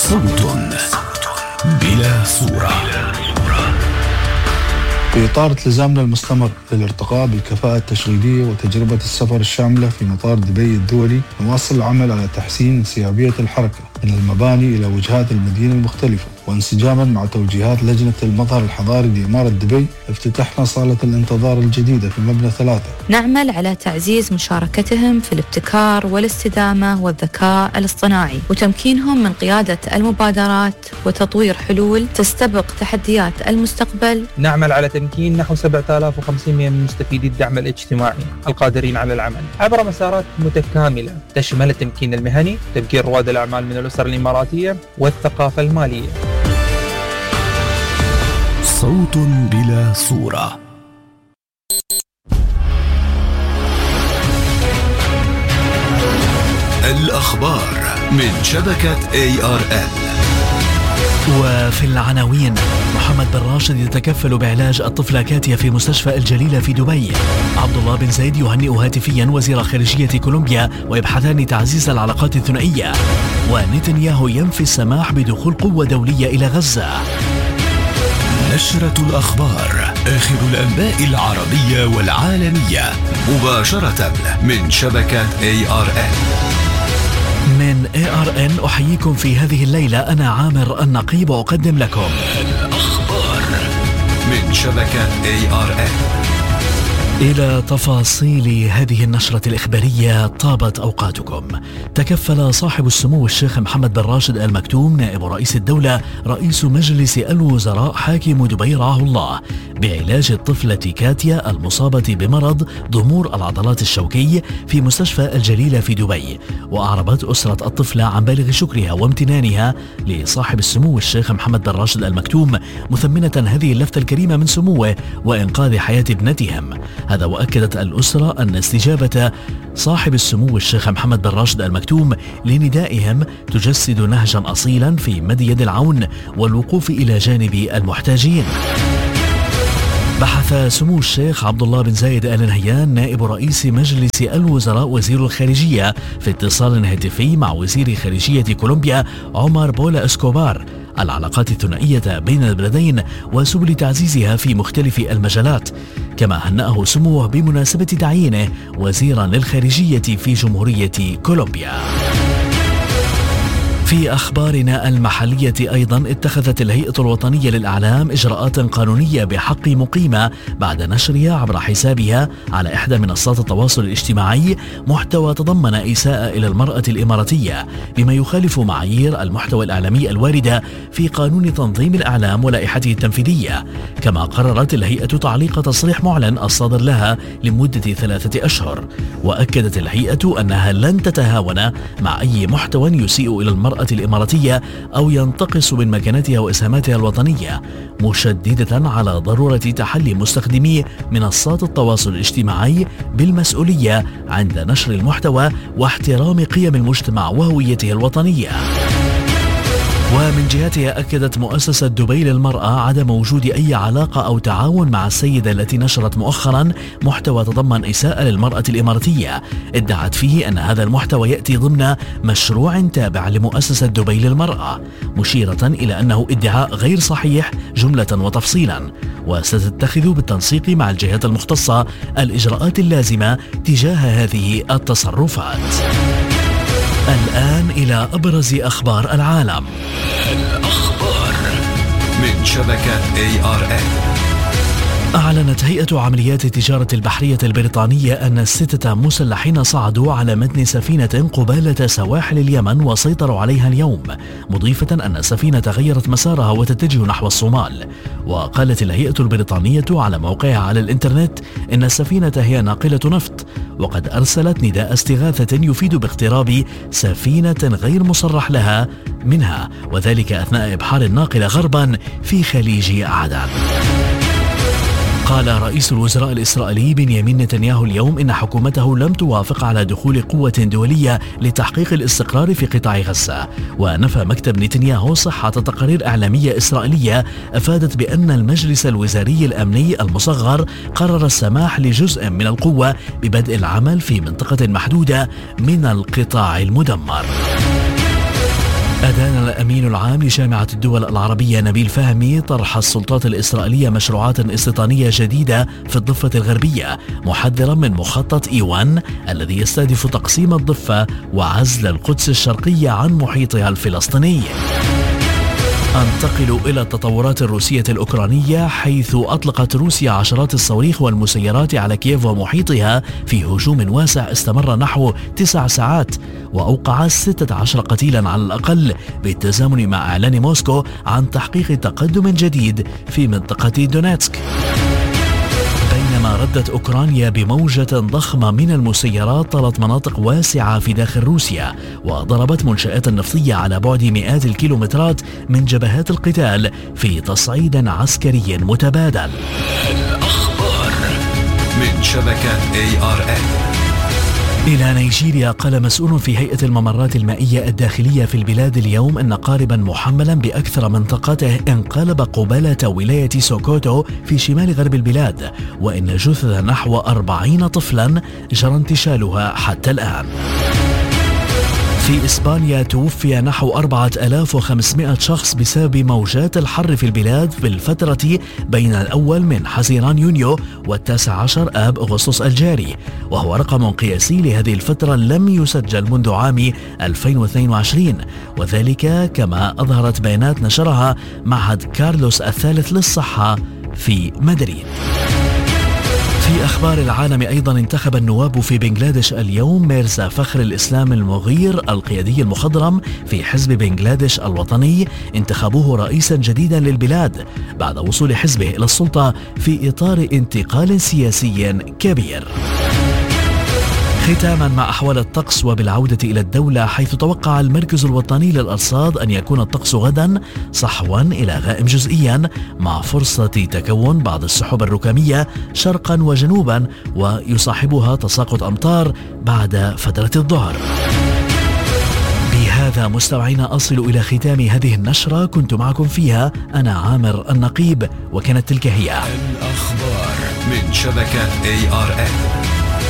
صوت بلا صورة. في إطار التزامنا المستمر للارتقاء بالكفاءة التشغيلية وتجربة السفر الشاملة في مطار دبي الدولي، نواصل العمل على تحسين انسيابية الحركة من المباني إلى وجهات المدينة المختلفة، وانسجاما مع توجيهات لجنة المظهر الحضاري لإمارة دبي افتتحنا صالة الانتظار الجديدة في مبنى 3. نعمل على تعزيز مشاركتهم في الابتكار والاستدامة والذكاء الاصطناعي وتمكينهم من قيادة المبادرات وتطوير حلول تستبق تحديات المستقبل. نعمل على تمكين نحو 7500 من مستفيدي الدعم الاجتماعي القادرين على العمل عبر مسارات متكاملة تشمل التمكين المهني، تبكير رواد الأعمال من الأسر الإماراتية والثقافة المالية. صوت بلا صورة. الأخبار من شبكة ARN. وفي العناوين: محمد بن راشد يتكفل بعلاج الطفلة كاتيا في مستشفى الجليلة في دبي. عبد الله بن زايد يهنئ هاتفيا وزير خارجية كولومبيا ويبحثان تعزيز العلاقات الثنائية. ونتنياهو ينفي السماح بدخول قوة دولية إلى غزة. نشرة الأخبار، آخر الأنباء العربية والعالمية مباشرة من شبكة ARN. من ARN أحييكم في هذه الليلة، أنا عامر النقيب وأقدم لكم الأخبار من شبكة ARN. إلى تفاصيل هذه النشرة الإخبارية. طابت أوقاتكم. تكفل صاحب السمو الشيخ محمد بن راشد آل مكتوم نائب رئيس الدولة رئيس مجلس الوزراء حاكم دبي رعاه الله بعلاج الطفلة كاتيا المصابة بمرض ضمور العضلات الشوكي في مستشفى الجليلة في دبي. وأعربت أسرة الطفلة عن بالغ شكرها وامتنانها لصاحب السمو الشيخ محمد بن راشد آل مكتوم، مثمنة هذه اللفتة الكريمة من سموه وإنقاذ حياة ابنتهم. هذا وأكدت الأسرة أن استجابة صاحب السمو الشيخ محمد بن راشد آل مكتوم لندائهم تجسد نهجا أصيلا في مد يد العون والوقوف إلى جانب المحتاجين. بحث سمو الشيخ عبد الله بن زايد آل نهيان نائب رئيس مجلس الوزراء وزير الخارجية في اتصال هاتفي مع وزير خارجية كولومبيا عمر بولا اسكوبار العلاقات الثنائية بين البلدين وسبل تعزيزها في مختلف المجالات، كما هنأه سموه بمناسبة تعيينه وزيرا للخارجية في جمهورية كولومبيا. في أخبارنا المحلية أيضا، اتخذت الهيئة الوطنية للإعلام إجراءات قانونية بحق مقيمة بعد نشرها عبر حسابها على إحدى منصات التواصل الاجتماعي محتوى تضمن إساءة إلى المرأة الإماراتية بما يخالف معايير المحتوى الإعلامي الواردة في قانون تنظيم الإعلام ولائحته التنفيذية. كما قررت الهيئة تعليق تصريح معلن الصادر لها لمدة 3 أشهر. وأكدت الهيئة أنها لن تتهاون مع أي محتوى يسيء إلى المرأة الإماراتية أو ينتقص من مكانتها وإسهاماتها الوطنية، مشددة على ضرورة تحلي مستخدمي منصات التواصل الاجتماعي بالمسؤولية عند نشر المحتوى واحترام قيم المجتمع وهويته الوطنية. ومن جهتها أكدت مؤسسة دبي للمرأة عدم وجود أي علاقة أو تعاون مع السيدة التي نشرت مؤخرا محتوى تضمن إساءة للمرأة الإماراتية، ادعت فيه أن هذا المحتوى يأتي ضمن مشروع تابع لمؤسسة دبي للمرأة، مشيرة إلى أنه ادعاء غير صحيح جملة وتفصيلا، وستتخذ بالتنسيق مع الجهات المختصة الإجراءات اللازمة تجاه هذه التصرفات. الآن إلى أبرز أخبار العالم. الأخبار من شبكة ARN. أعلنت هيئة عمليات التجارة البحرية البريطانية أن 6 مسلحين صعدوا على متن سفينة قبالة سواحل اليمن وسيطروا عليها اليوم، مضيفة أن السفينة غيرت مسارها وتتجه نحو الصومال. وقالت الهيئة البريطانية على موقعها على الإنترنت إن السفينة هي ناقلة نفط، وقد أرسلت نداء استغاثة يفيد باقتراب سفينة غير مصرح لها منها، وذلك أثناء إبحار الناقلة غربا في خليج عدن. قال رئيس الوزراء الإسرائيلي بنيامين نتنياهو اليوم إن حكومته لم توافق على دخول قوة دولية لتحقيق الاستقرار في قطاع غزة. ونفى مكتب نتنياهو صحة تقارير إعلامية إسرائيلية أفادت بأن المجلس الوزاري الأمني المصغر قرر السماح لجزء من القوة ببدء العمل في منطقة محدودة من القطاع المدمر. أدان الأمين العام لجامعة الدول العربية نبيل فهمي طرح السلطات الإسرائيلية مشروعات استيطانية جديدة في الضفة الغربية، محذرا من مخطط إيوان الذي يستهدف تقسيم الضفة وعزل القدس الشرقية عن محيطها الفلسطيني. انتقل إلى التطورات الروسية الأوكرانية، حيث أطلقت روسيا عشرات الصواريخ والمسيرات على كييف ومحيطها في هجوم واسع استمر نحو 9 ساعات، وأوقع 16 قتيلا على الأقل، بالتزامن مع إعلان موسكو عن تحقيق تقدم جديد في منطقة دونيتسك. بينما ردت أوكرانيا بموجة ضخمة من المسيرات طالت مناطق واسعة في داخل روسيا، وضربت منشآت نفطية على بعد مئات الكيلومترات من جبهات القتال في تصعيد عسكري متبادل. الأخبار من شبكة ARN. إلى نيجيريا، قال مسؤول في هيئة الممرات المائية الداخلية في البلاد اليوم أن قاربا محملا بأكثر منطقته انقلب قبالة ولاية سوكوتو في شمال غرب البلاد، وإن جثث نحو 40 طفلا جرى انتشالها حتى الآن. في إسبانيا توفي نحو 4500 شخص بسبب موجات الحر في البلاد في الفترة بين الأول من حزيران يونيو و19 آب أغسطس الجاري، وهو رقم قياسي لهذه الفترة لم يسجل منذ عام 2022، وذلك كما أظهرت بيانات نشرها معهد كارلوس الثالث للصحة في مدريد. في أخبار العالم أيضا، انتخب النواب في بنغلاديش اليوم ميرزا فخر الإسلام المغير القيادي المخضرم في حزب بنغلاديش الوطني، انتخبوه رئيسا جديدا للبلاد بعد وصول حزبه إلى السلطة في إطار انتقال سياسي كبير. ختاما مع أحوال الطقس وبالعودة إلى الدولة، حيث توقع المركز الوطني للأرصاد أن يكون الطقس غدا صحوا إلى غائم جزئيا، مع فرصة تكون بعض السحب الركامية شرقا وجنوبا، ويصاحبها تساقط أمطار بعد فترة الظهر. بهذا مستمعينا أصل إلى ختام هذه النشرة، كنت معكم فيها أنا عامر النقيب، وكانت تلك هي الأخبار من شبكة ARN.